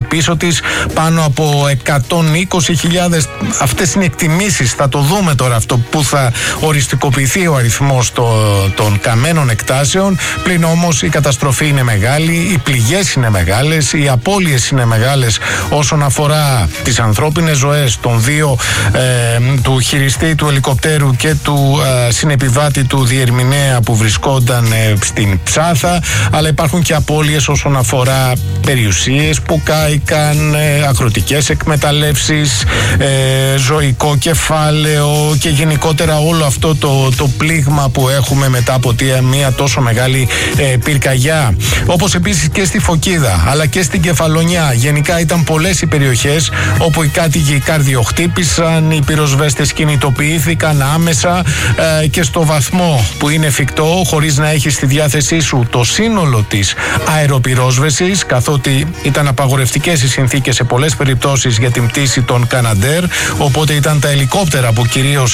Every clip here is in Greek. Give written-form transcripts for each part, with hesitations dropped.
πίσω της πάνω από 120.000. Αυτές είναι εκτιμήσεις, θα το δούμε τώρα αυτό που θα οριστικοποιηθεί ο αριθμός των καμένων εκτάσεων. Πλην όμως η καταστροφή είναι μεγάλη, οι πληγές είναι μεγάλες, οι απώλειες είναι μεγάλες όσον αφορά τις ανθρώπινες ζωές των δύο, του χειριστή του ελικοπτέρου και του συνεπιβάτη του διερμηνέα που βρισκόταν στην Ψάθα, αλλά υπάρχουν και απώλειες όσον αφορά περιουσίες που κάηκαν, αγροτικές εκμεταλλεύσεις, ζωικό κεφάλαιο και γενικότερα όλο αυτό το πλήγμα που έχουμε μετά από μια τόσο μεγάλη πυρκαγιά. Όπως επίσης και στη Φωκίδα αλλά και στην Κεφαλονιά. Γενικά ήταν πολλές οι περιοχές όπου οι κάτοικοι καρδιοχτύπησαν, οι πυροσβέστες κινητοποιήθηκαν άμεσα και στο βαθμό που είναι εφικτό, χωρίς να έχεις στη διάθεσή σου το σύνολο της αεροπυρόσβεσης, καθότι ήταν απαγορευτικές οι συνθήκες σε πολλές περιπτώσεις για την πτήση των Καναντέρ, οπότε ήταν τα ελικόπτερα που κυρίως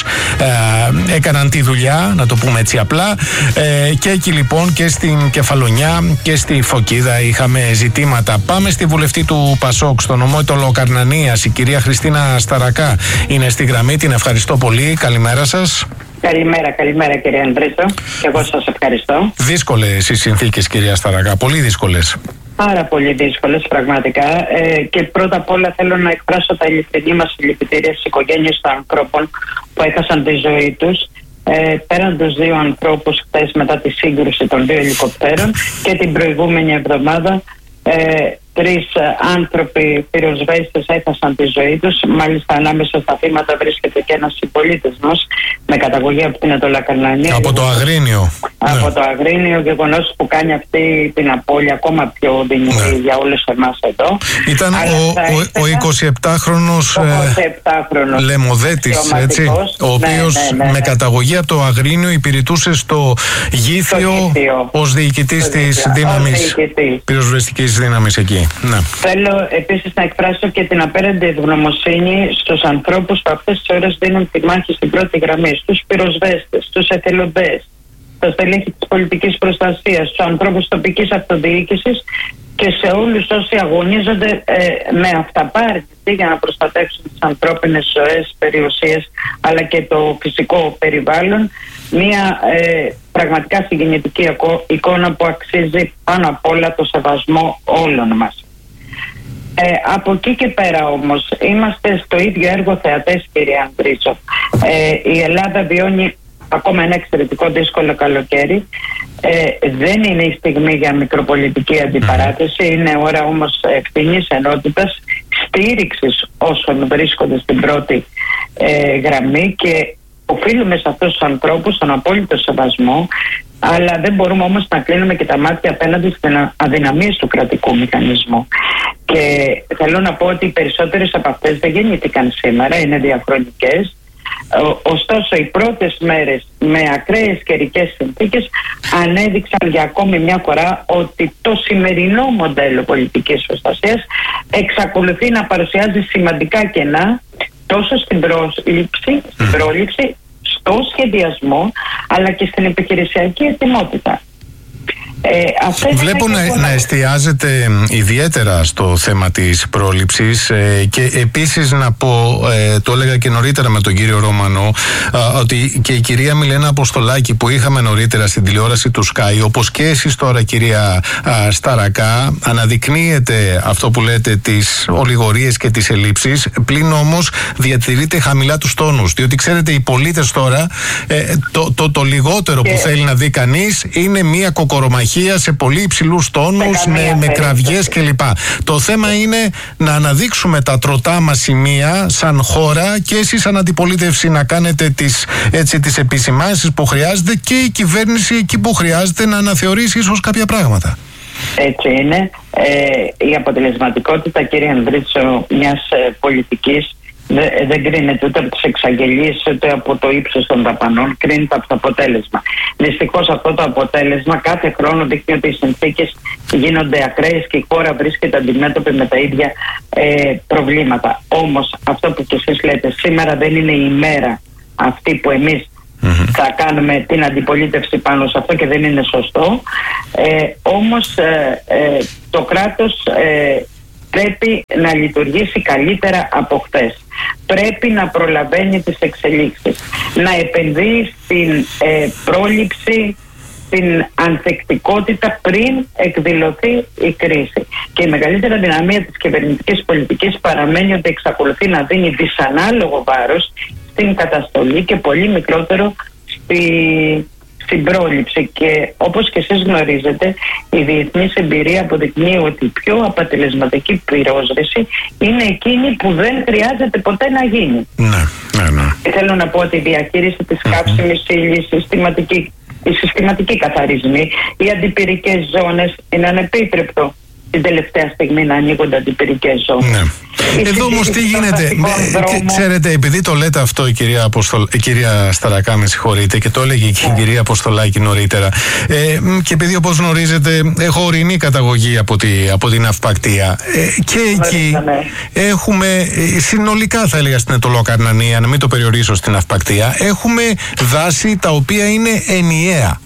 έκαναν τη δουλειά, να το πούμε έτσι απλά, και εκεί λοιπόν και στην Κεφαλονιά και στη Φωκίδα είχαμε ζητήματα. Πάμε στη βουλευτή του Πασόκ στο νομό Ιτωλοκαρνανίας, η κυρία Χριστίνα Σταρακά είναι στη γραμμή, την ευχαριστώ πολύ, καλημέρα σας. Καλημέρα κύριε Ανδρέτσο, και εγώ σας ευχαριστώ. Δύσκολες οι συνθήκες κυρία Σταρακά, πολύ δύσκολες. Πάρα πολύ δύσκολες πραγματικά, και πρώτα απ' όλα θέλω να εκφράσω τα ειλικρινή μας συλληπιτήρια στις οικογένειες των ανθρώπων που έχασαν τη ζωή τους, πέραν τους δύο ανθρώπους χθες μετά τη σύγκρουση των δύο ελικοπτέρων, και την προηγούμενη εβδομάδα 3 άνθρωποι πυροσβέστες έχασαν τη ζωή τους. Μάλιστα ανάμεσα στα θύματα βρίσκεται και ένας συμπολίτης μας με καταγωγή από την Ιτωλοκαρνανία. Από το Αγρίνιο. Από το Αγρίνιο, γεγονός που κάνει αυτή την απώλεια ακόμα πιο δεινή για όλους εμάς εδώ. Ήταν ο 27χρονος Λεμοδέτης, έτσι, ο οποίος με καταγωγή από το Αγρίνιο υπηρετούσε στο Γήθιο ως διοικητής της πυροσβεστικής δύναμης εκεί. Ναι. Θέλω επίσης να εκφράσω και την απέραντη ευγνωμοσύνη στους ανθρώπους που αυτές τις ώρες δίνουν τη μάχη στην πρώτη γραμμή, στους πυροσβέστες, στους εθελοντές, στα στελέχη της πολιτικής προστασίας, στους ανθρώπους τοπικής αυτοδιοίκησης και σε όλους όσοι αγωνίζονται με αυταπάρνηση για να προστατεύσουν τις ανθρώπινες ζωές, περιουσίες αλλά και το φυσικό περιβάλλον. Μια πραγματικά συγκινητική εικόνα που αξίζει πάνω απ' όλα το σεβασμό όλων μας. Από εκεί και πέρα όμως είμαστε στο ίδιο έργο θεατές, κύριε Ανδρέτσο. Η Ελλάδα βιώνει ακόμα ένα εξαιρετικό δύσκολο καλοκαίρι. Δεν είναι η στιγμή για μικροπολιτική αντιπαράθεση, είναι ώρα όμως ευθύνης, ενότητας, στήριξης όσων βρίσκονται στην πρώτη γραμμή, και οφείλουμε σε αυτούς τους ανθρώπους τον απόλυτο σεβασμό, αλλά δεν μπορούμε όμως να κλείνουμε και τα μάτια απέναντι στην αδυναμίες του κρατικού μηχανισμού. Και θέλω να πω ότι οι περισσότερες από αυτές δεν γεννήθηκαν σήμερα, είναι διαχρονικές. Ωστόσο οι πρώτες μέρες με ακραίες καιρικές συνθήκες ανέδειξαν για ακόμη μια φορά ότι το σημερινό μοντέλο πολιτικής προστασίας εξακολουθεί να παρουσιάζει σημαντικά κενά τόσο στην πρόληψη, στο σχεδιασμό αλλά και στην επιχειρησιακή ετοιμότητα. Βλέπω να εστιάζετε ιδιαίτερα στο θέμα της πρόληψης, και επίσης να πω, το έλεγα και νωρίτερα με τον κύριο Ρώμανο, ότι και η κυρία Μιλένα Αποστολάκη που είχαμε νωρίτερα στην τηλεόραση του Sky, όπως και εσείς τώρα κυρία Σταρακά, αναδεικνύεται αυτό που λέτε, τις ολιγορίες και τις ελλείψεις, πλην όμως διατηρείται χαμηλά τους τόνους, διότι ξέρετε οι πολίτες τώρα το λιγότερο που θέλει να δει κανείς είναι μια κοκορομαχία σε πολύ υψηλούς τόνους, με κραυγές κλπ. Το θέμα είναι να αναδείξουμε τα τροτά μας σημεία σαν χώρα, και εσείς σαν αντιπολίτευση να κάνετε τις επισημάνσεις που χρειάζεται, και η κυβέρνηση εκεί που χρειάζεται να αναθεωρήσει ίσως κάποια πράγματα. Έτσι είναι. Η αποτελεσματικότητα, κύριε Ανδρέτσο, μιας πολιτικής δεν κρίνεται ούτε από τις εξαγγελίες ούτε από το ύψος των δαπανών, κρίνεται από το αποτέλεσμα. Δυστυχώς αυτό το αποτέλεσμα κάθε χρόνο δείχνει ότι οι συνθήκες γίνονται ακραίες και η χώρα βρίσκεται αντιμέτωπη με τα ίδια προβλήματα. Όμως αυτό που και εσείς λέτε, σήμερα δεν είναι η ημέρα αυτή που εμείς θα κάνουμε την αντιπολίτευση πάνω σε αυτό, και δεν είναι σωστό. Όμως το κράτος πρέπει να λειτουργήσει καλύτερα από χθες. Πρέπει να προλαβαίνει τις εξελίξεις, να επενδύει στην πρόληψη, στην ανθεκτικότητα πριν εκδηλωθεί η κρίση. Και η μεγαλύτερη αδυναμία της κυβερνητικής πολιτικής παραμένει ότι εξακολουθεί να δίνει δυσανάλογο βάρος στην καταστολή και πολύ μικρότερο στην πρόληψη. Και όπως και εσείς γνωρίζετε, η διεθνής εμπειρία αποδεικνύει ότι η πιο αποτελεσματική πυρόσβεση είναι εκείνη που δεν χρειάζεται ποτέ να γίνει. Και θέλω να πω ότι η διαχείριση της καύσιμης ύλης, οι συστηματικοί καθαρισμοί, οι αντιπυρικές ζώνες είναι ανεπίτρεπτο την τελευταία στιγμή να ανοίγονται αντιπυρικές ζώνες. Εδώ όμως τι γίνεται, ξέρετε, επειδή το λέτε αυτό η κυρία Σταρακά, με συγχωρείτε, και το έλεγε και η κυρία Αποστολάκη νωρίτερα, και επειδή όπως γνωρίζετε έχω ορεινή καταγωγή από την Ναυπακτία, και εκεί έχουμε συνολικά, θα έλεγα, στην Αιτωλοκαρνανία, να μην το περιορίσω στην Ναυπακτία, έχουμε δάση τα οποία είναι ενιαία.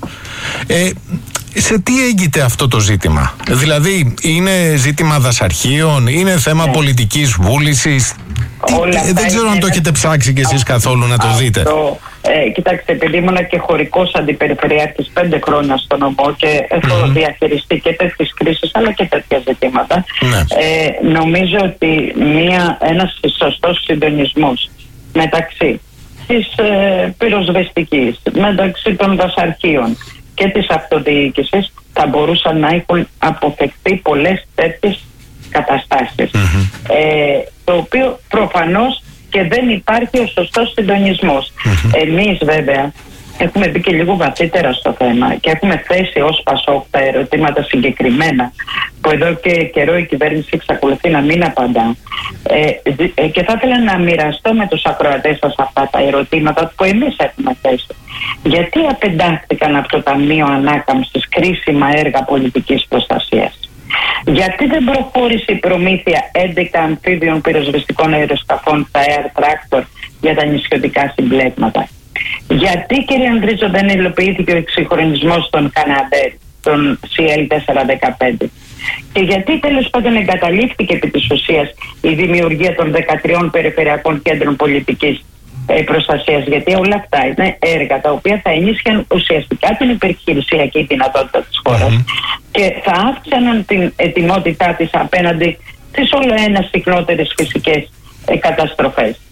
Σε τι έγκυται αυτό το ζήτημα? Δηλαδή, είναι ζήτημα δασαρχείων, είναι θέμα πολιτικής βούλησης? Δεν ξέρω αν το έχετε ψάξει κι εσείς καθόλου να το δείτε. Κοιτάξτε, επειδή ήμουν και χωρικός αντιπεριφερειάρχης 5 χρόνια στο νομό και έχω διαχειριστεί και τέτοιες κρίσεις αλλά και τέτοια ζητήματα, νομίζω ότι ένας σωστός συντονισμός μεταξύ της πυροσβεστικής, μεταξύ των δασαρχείων και της αυτοδιοίκησης θα μπορούσαν να έχουν αποφευθεί πολλές τέτοιες καταστάσεις. Το οποίο προφανώς και δεν υπάρχει ο σωστός συντονισμός. Εμείς βέβαια έχουμε μπει και λίγο βαθύτερα στο θέμα και έχουμε θέσει ως ΠΑΣΟΚ τα ερωτήματα συγκεκριμένα που εδώ και καιρό η κυβέρνηση εξακολουθεί να μην απαντά. Και θα ήθελα να μοιραστώ με τους ακροατές σας αυτά τα ερωτήματα που εμείς έχουμε θέσει. Γιατί απεντάχθηκαν από το Ταμείο Ανάκαμψης κρίσιμα έργα πολιτικής προστασίας? Γιατί δεν προχώρησε η προμήθεια 11 αμφίβιων πυροσβεστικών αεροσκαφών, τα Air Tractor, για τα νησιωτικά συμπλέγματα? Γιατί, κύριε Ανδρίζο, δεν υλοποιήθηκε ο εξυγχρονισμός των Καναντέρ, των CL415? Και γιατί τέλος πάντων εγκαταλείφθηκε επί της ουσίας η δημιουργία των 13 περιφερειακών κέντρων πολιτικής προστασίας? Γιατί όλα αυτά είναι έργα τα οποία θα ενίσχυαν ουσιαστικά την υπερχειρησιακή δυνατότητα της χώρας και θα αύξαναν την ετοιμότητά της απέναντι στις όλο ένα συχνότερες φυσικές καταστροφές.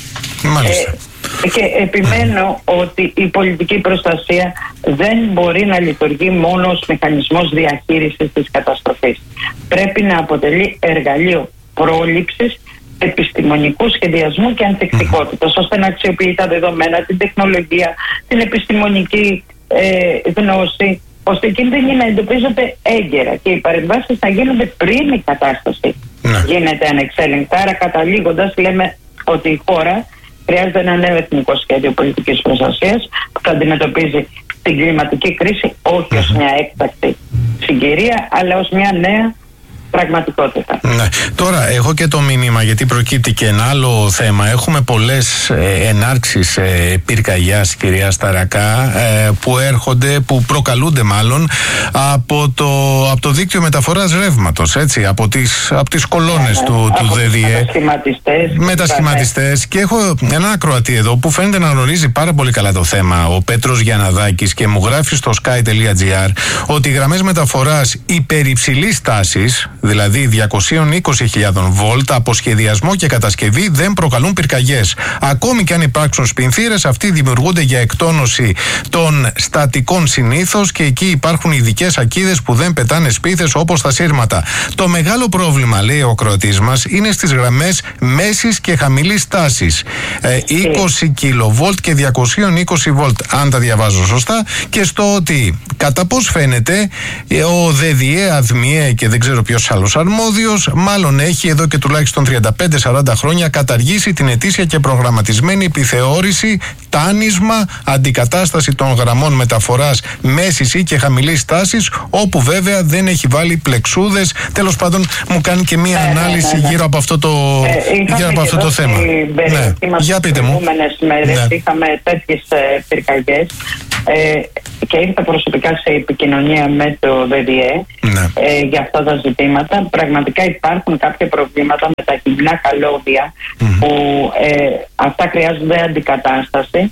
Και επιμένω ότι η πολιτική προστασία δεν μπορεί να λειτουργεί μόνο ως μηχανισμός διαχείρισης της καταστροφής. Πρέπει να αποτελεί εργαλείο πρόληψης, επιστημονικού σχεδιασμού και ανθεκτικότητας, ώστε να αξιοποιεί τα δεδομένα, την τεχνολογία, την επιστημονική γνώση, ώστε οι κίνδυνοι να εντοπίζονται έγκαιρα και οι παρεμβάσεις να γίνονται πριν η κατάσταση γίνεται ανεξέλεγκτα. Άρα, καταλήγοντας, λέμε ότι η χώρα χρειάζεται ένα νέο εθνικό σχέδιο πολιτικής προστασίας που θα αντιμετωπίζει την κλιματική κρίση όχι ως μια έκτακτη συγκυρία, αλλά ως μια νέα πραγματικότητα. Τώρα έχω και το μήνυμα, γιατί προκύπτει και ένα άλλο θέμα. Έχουμε πολλές ενάρξεις πυρκαγιάς, κυρία Σταρακά, που προκαλούνται μάλλον από το δίκτυο μεταφοράς ρεύματος, έτσι, από τις κολόνες του ΔΔΕ. Μετασχηματιστές. Και έχω έναν ακροατή εδώ που φαίνεται να γνωρίζει πάρα πολύ καλά το θέμα, ο Πέτρος Γιανναδάκης, και μου γράφει στο sky.gr ότι οι γραμμές μεταφοράς υπερυψηλής τάσης, δηλαδή 220.000 βολτ, από σχεδιασμό και κατασκευή δεν προκαλούν πυρκαγιές. Ακόμη και αν υπάρξουν σπινθήρες, αυτοί δημιουργούνται για εκτόνωση των στατικών συνήθως και εκεί υπάρχουν ειδικές ακίδες που δεν πετάνε σπίθες όπως τα σύρματα. Το μεγάλο πρόβλημα, λέει ο ακροατής μας, είναι στις γραμμές μέσης και χαμηλής τάσης. 20 kV και 220 βολτ, αν τα διαβάζω σωστά, και στο ότι κατά πώς φαίνεται ο ΔΔΕ, ΑΔΜΙΕ και δεν ξέρω ποιος άλλος αρμόδιος, μάλλον έχει εδώ και τουλάχιστον 35-40 χρόνια καταργήσει την ετήσια και προγραμματισμένη επιθεώρηση, τάνισμα, αντικατάσταση των γραμμών μεταφοράς μέσης ή και χαμηλής τάσης, όπου βέβαια δεν έχει βάλει πλεξούδες. Τέλος πάντων, μου κάνει και μία ανάλυση γύρω από αυτό το θέμα. Για πείτε μου. Μέρες είχαμε τέτοιες πυρκαγιές και ήρθα προσωπικά σε επικοινωνία με το ΔΔΕ για αυτά τα ζητήματα. προβλήματα. Πραγματικά υπάρχουν κάποια προβλήματα με τα γυμνά καλώδια που αυτά χρειάζονται αντικατάσταση.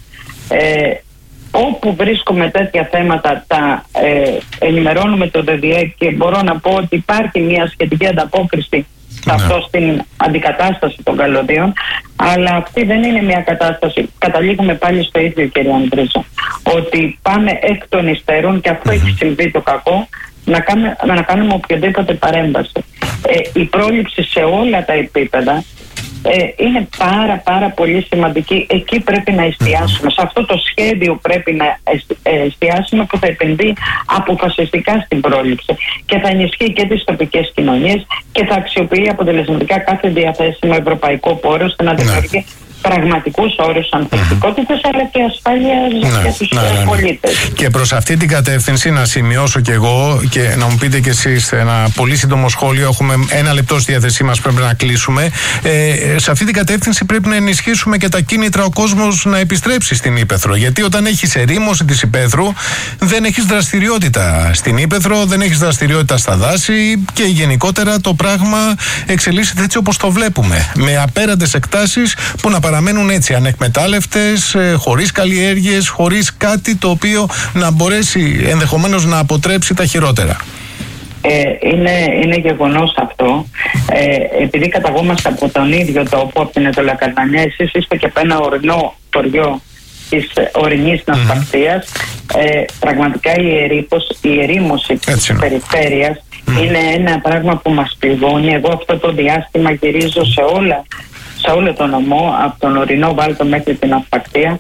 Όπου βρίσκουμε τέτοια θέματα τα ενημερώνουμε το ΔΔΕ και μπορώ να πω ότι υπάρχει μια σχετική ανταπόκριση σε αυτό, στην αντικατάσταση των καλωδίων, αλλά αυτή δεν είναι μια κατάσταση. Καταλήγουμε πάλι στο ίδιο, κύριε Ανδρίζο, ότι πάμε εκ των υστέρων και αυτό έχει συμβεί το κακό, να κάνουμε οποιοδήποτε παρέμβαση. Η πρόληψη σε όλα τα επίπεδα είναι πάρα πολύ σημαντική. Εκεί πρέπει να εστιάσουμε. Σε αυτό το σχέδιο πρέπει να εστιάσουμε, που θα επενδύει αποφασιστικά στην πρόληψη και θα ενισχύει και τις τοπικές κοινωνίες και θα αξιοποιεί αποτελεσματικά κάθε διαθέσιμο ευρωπαϊκό πόρο ώστε να δημιουργεί πραγματικούς όρους ανθεκτικότητας αλλά και ασφάλειας για τους πολίτες. Και προς αυτή την κατεύθυνση να σημειώσω και εγώ και να μου πείτε κι εσείς ένα πολύ σύντομο σχόλιο. Έχουμε ένα λεπτό στη διάθεσή μας, πρέπει να κλείσουμε. Σε αυτή την κατεύθυνση πρέπει να ενισχύσουμε και τα κίνητρα ο κόσμος να επιστρέψει στην Ύπαιθρο. Γιατί όταν έχεις ερήμωση της Υπέθρου, δεν έχεις δραστηριότητα στην Ύπαιθρο, δεν έχεις δραστηριότητα στα δάση και γενικότερα το πράγμα εξελίσσεται έτσι όπως το βλέπουμε. Με απέραντες εκτάσεις που να παραμένουν έτσι ανεκμετάλλευτες, χωρίς καλλιέργειες, χωρίς κάτι το οποίο να μπορέσει ενδεχομένως να αποτρέψει τα χειρότερα. Είναι γεγονός αυτό. Επειδή καταγόμαστε από τον ίδιο τόπο, από την Ετωλακαρνανιά, εσείς είστε και από ένα ορεινό χωριό της ορεινής ναυπακτίας. Πραγματικά η ερήμωση της περιφέρειας είναι ένα πράγμα που μας πληγώνει. Εγώ αυτό το διάστημα γυρίζω σε όλο τον νομό, από τον ορεινό Βάλτο μέχρι την Ναυπακτία,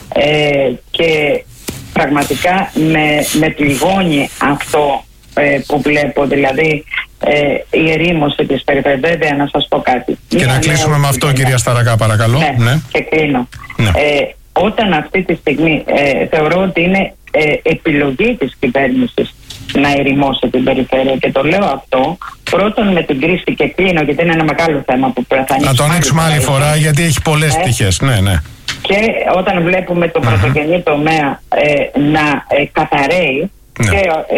και πραγματικά με πληγώνει αυτό που βλέπω, δηλαδή η ερήμωση της περιφέρειας. Βέβαια, να σας πω κάτι. Και να κλείσουμε με αυτό, κυρία Σταρακά, παρακαλώ. Ναι, και κλείνω. Ναι. Όταν αυτή τη στιγμή θεωρώ ότι είναι επιλογή της κυβέρνησης να ερημώσει την περιφέρεια, και το λέω αυτό πρώτον με την κρίση, και κλείνω γιατί είναι ένα μεγάλο θέμα που θα ανοίξουμε. Να το ανοίξουμε άλλη φορά γιατί έχει πολλές πτυχές. Ναι. Και όταν βλέπουμε το πρωτογενή τομέα να καταραίει, και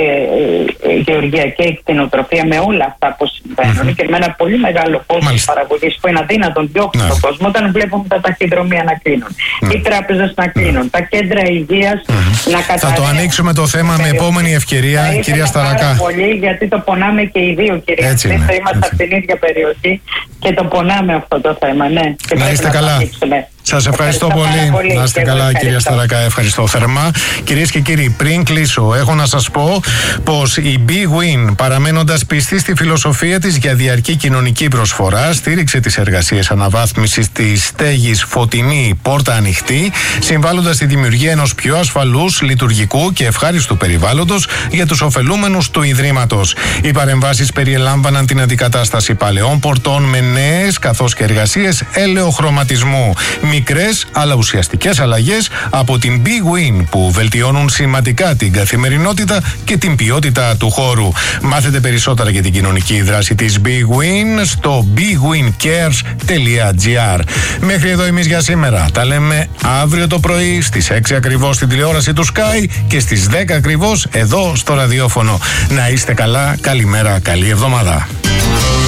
γεωργία και η κτηνοτροφία, με όλα αυτά που συμβαίνουν και με ένα πολύ μεγάλο κόστος παραγωγής που είναι αδύνατον διώξει τον κόσμο, όταν βλέπουμε τα ταχυδρομεία να κλείνουν, οι τράπεζες να κλείνουν, τα κέντρα υγείας να καταραίουν. Θα το ανοίξουμε το θέμα με επόμενη ευκαιρία, κυρία Σταρακά. Πάρα πολύ, γιατί το πονάμε και οι δύο, κυρία. Είμαστε από την ίδια περιοχή και το πονάμε αυτό το θέμα. Ναι. Να είστε καλά. Σας ευχαριστώ πολύ. Να είστε καλά, κυρία Σταρακά. Ευχαριστώ θερμά. Κυρίες και κύριοι, πριν κλείσω, έχω να σας πω πως η Big Win, παραμένοντας πιστή στη φιλοσοφία της για διαρκή κοινωνική προσφορά, στήριξε τις εργασίες αναβάθμισης της στέγης Φωτεινή Πόρτα Ανοιχτή, συμβάλλοντας στη δημιουργία ενός πιο ασφαλούς, λειτουργικού και ευχάριστου περιβάλλοντος για τους ωφελούμενους του Ιδρύματος. Οι παρεμβάσεις περιελάμβαναν την αντικατάσταση παλαιών πορτών με νέες, καθώς και εργασίες ελαιοχρωματισμού. Μικρές αλλά ουσιαστικές αλλαγές από την Big Win που βελτιώνουν σημαντικά την καθημερινότητα και την ποιότητα του χώρου. Μάθετε περισσότερα για την κοινωνική δράση της Big Win στο bigwincares.gr. Μέχρι εδώ εμείς για σήμερα. Τα λέμε αύριο το πρωί στις 6 ακριβώς στην τηλεόραση του Sky και στις 10 ακριβώς εδώ στο ραδιόφωνο. Να είστε καλά, καλημέρα, καλή εβδομάδα.